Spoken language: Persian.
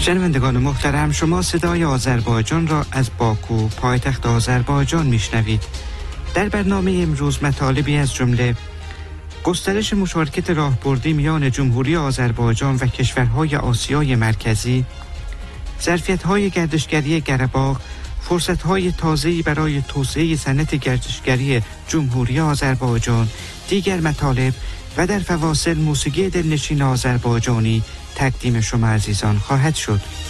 شنوندگان محترم، شما صدای آذربایجان را از باکو پایتخت آذربایجان میشنوید. در برنامه امروز مطالبی از جمله گسترش مشارکت راهبردی میان جمهوری آذربایجان و کشورهای آسیای مرکزی، ظرفیت‌های گردشگری قره‌باغ، فرصت‌های تازه‌ای برای توسعه صنعت گردشگری جمهوری آذربایجان، دیگر مطالب و در فواصل موسیقی دلنشین آذربایجانی تقدیم شما عزیزان خواهد شد.